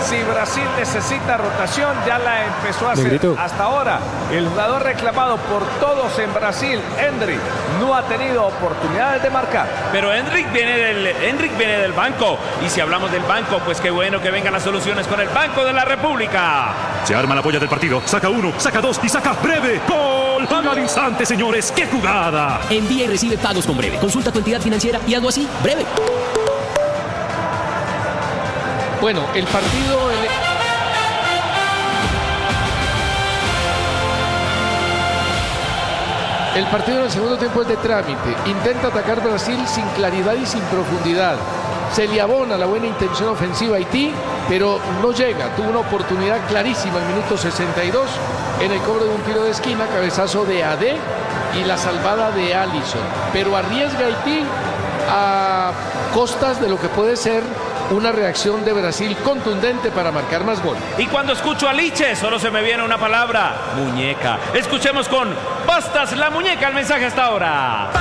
Si Brasil necesita rotación, ya la empezó a hacer. Negrito. Hasta ahora, el jugador reclamado por todos en Brasil, Endrick, no ha tenido oportunidades de marcar. Pero Endrick viene del banco. Y si hablamos del banco, pues qué bueno que vengan las soluciones con el Banco de la República. Se arma la polla del partido. Saca uno, saca dos y saca Breve. ¡Gol! Al instante, señores. ¡Qué jugada! Envía y recibe pagos con Breve. Consulta tu entidad financiera y algo así. Breve. Bueno, el partido... El partido en el segundo tiempo es de trámite. Intenta atacar Brasil sin claridad y sin profundidad. Se le abona la buena intención ofensiva a Haití, pero no llega. Tuvo una oportunidad clarísima en minuto 62 en el cobro de un tiro de esquina, cabezazo de Adé y la salvada de Alisson. Pero arriesga Haití a costas de lo que puede ser una reacción de Brasil contundente para marcar más gol. Y cuando escucho a Liche, solo se me viene una palabra: muñeca. Escuchemos con Bastas la muñeca el mensaje hasta ahora.